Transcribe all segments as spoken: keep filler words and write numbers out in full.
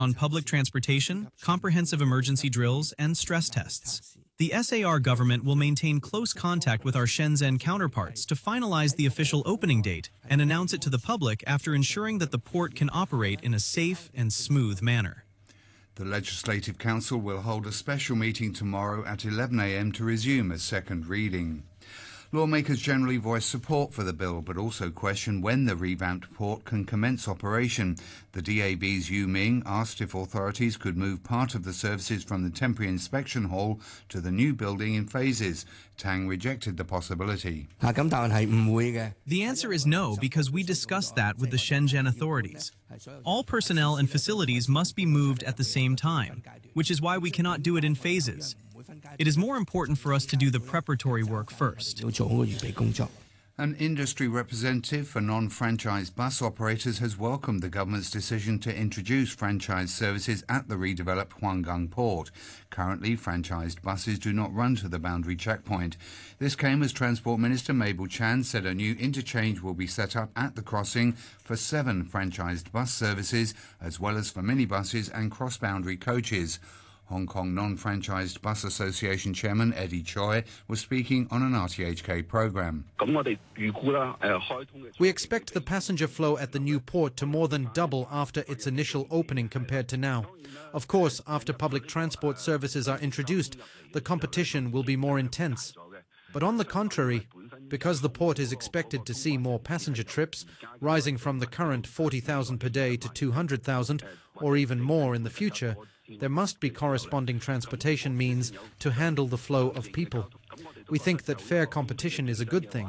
on public transportation, comprehensive emergency drills, and stress tests. The S A R government will maintain close contact with our Shenzhen counterparts to finalize the official opening date and announce it to the public after ensuring that the port can operate in a safe and smooth manner. The Legislative Council will hold a special meeting tomorrow at eleven a m to resume a second reading. Lawmakers generally voice support for the bill, but also question when the revamped port can commence operation. The D A B's Yu Ming asked if authorities could move part of the services from the temporary inspection hall to the new building in phases. Tang rejected the possibility. The answer is no, because we discussed that with the Shenzhen authorities. All personnel and facilities must be moved at the same time, which is why we cannot do it in phases. It is more important for us to do the preparatory work first. An industry representative for non-franchised bus operators has welcomed the government's decision to introduce franchise services at the redeveloped Huanggang port. Currently, franchised buses do not run to the boundary checkpoint. This came as Transport Minister Mabel Chan said a new interchange will be set up at the crossing for seven franchised bus services, as well as for minibuses and cross-boundary coaches. Hong Kong Non-Franchised Bus Association Chairman Eddie Choi was speaking on an R T H K programme. We expect the passenger flow at the new port to more than double after its initial opening compared to now. Of course, after public transport services are introduced, the competition will be more intense. But on the contrary, because the port is expected to see more passenger trips, rising from the current forty thousand per day to two hundred thousand, or even more in the future, there must be corresponding transportation means to handle the flow of people. We think that fair competition is a good thing.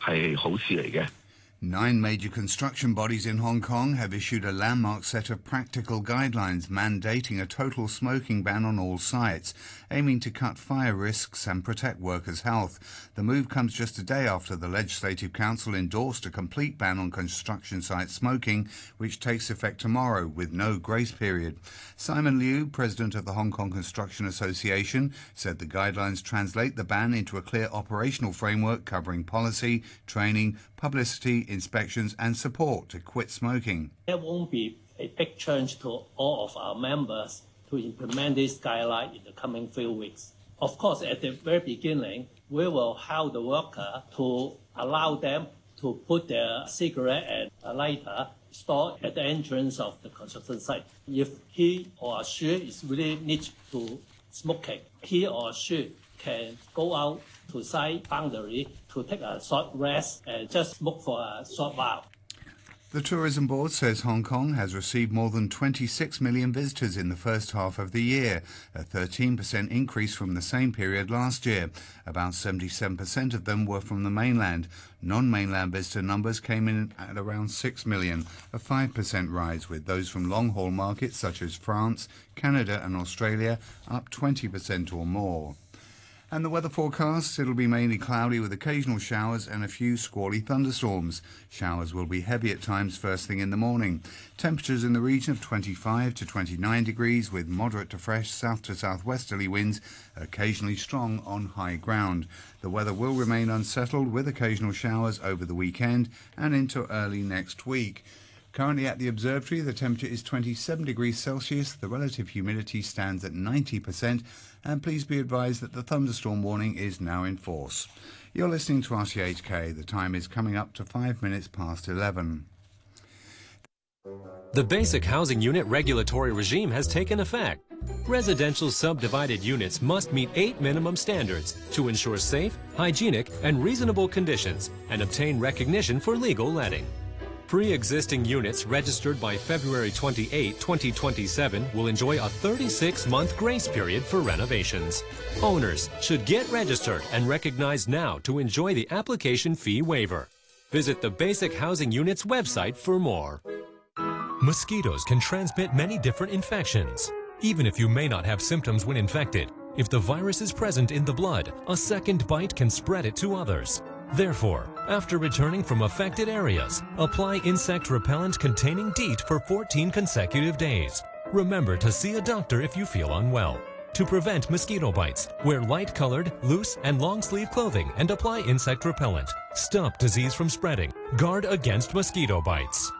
Nine major construction bodies in Hong Kong have issued a landmark set of practical guidelines mandating a total smoking ban on all sites, aiming to cut fire risks and protect workers' health. The move comes just a day after the Legislative Council endorsed a complete ban on construction site smoking, which takes effect tomorrow with no grace period. Simon Liu, president of the Hong Kong Construction Association, said the guidelines translate the ban into a clear operational framework covering policy, training, publicity, inspections and support to quit smoking. There won't be a big change to all of our members to implement this guideline in the coming few weeks. Of course, at the very beginning, we will help the worker to allow them to put their cigarette and a lighter stored at the entrance of the construction site. If he or she is really need to smoking, he or she can go out to site boundary to take a short rest and just smoke for a short while. The Tourism Board says Hong Kong has received more than twenty-six million visitors in the first half of the year, a thirteen percent increase from the same period last year. About seventy-seven percent of them were from the mainland. Non-mainland visitor numbers came in at around six million, a five percent rise, with those from long-haul markets such as France, Canada and Australia up twenty percent or more. And the weather forecast, it'll be mainly cloudy with occasional showers and a few squally thunderstorms. Showers will be heavy at times first thing in the morning. Temperatures in the region of twenty-five to twenty-nine degrees with moderate to fresh south to southwesterly winds, occasionally strong on high ground. The weather will remain unsettled with occasional showers over the weekend and into early next week. Currently at the observatory, the temperature is twenty-seven degrees Celsius, the relative humidity stands at ninety percent, and please be advised that the thunderstorm warning is now in force. You're listening to R T H K. The time is coming up to five minutes past eleven. The Basic Housing Unit regulatory regime has taken effect. Residential subdivided units must meet eight minimum standards to ensure safe, hygienic, and reasonable conditions and obtain recognition for legal letting. Pre-existing units registered by February twenty-eighth, twenty twenty-seven will enjoy a thirty-six month grace period for renovations. Owners should get registered and recognized now to enjoy the application fee waiver. Visit the Basic Housing Unit's website for more. Mosquitoes can transmit many different infections. Even if you may not have symptoms when infected, if the virus is present in the blood, a second bite can spread it to others. Therefore, after returning from affected areas, apply insect repellent containing DEET for fourteen consecutive days. Remember to see a doctor if you feel unwell. To prevent mosquito bites, wear light-colored, loose, and long-sleeve clothing and apply insect repellent. Stop disease from spreading. Guard against mosquito bites.